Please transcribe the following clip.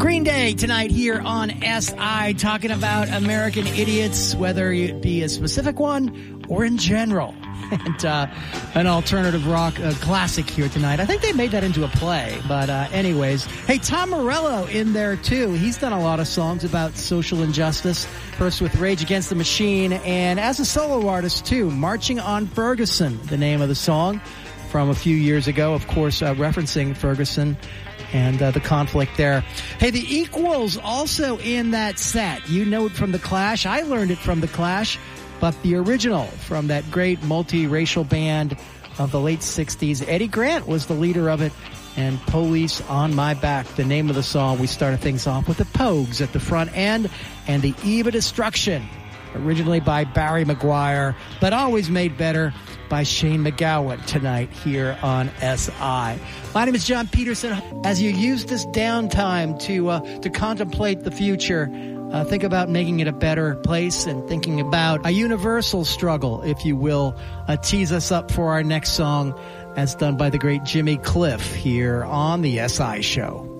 Green Day tonight here on SI, talking about American Idiots, whether it be a specific one or in general. And an alternative rock classic here tonight. I think they made that into a play. But anyways, hey, Tom Morello in there too. He's done a lot of songs about social injustice. First with Rage Against the Machine, and as a solo artist too, Marching on Ferguson, the name of the song from a few years ago, of course, referencing Ferguson and the conflict there. Hey, the Equals also in that set. You know it from The Clash. I learned it from The Clash, but the original from that great multiracial band of the late 60s. Eddie Grant was the leader of it, and Police on My Back, the name of the song. We started things off with the Pogues at the front end and the Eve of Destruction, originally by Barry McGuire, but always made better by Shane McGowan tonight here on SI. My name is John Peterson. As you use this downtime to contemplate the future, think about making it a better place and thinking about a universal struggle, if you will. Tease us up for our next song, as done by the great Jimmy Cliff here on the SI Show.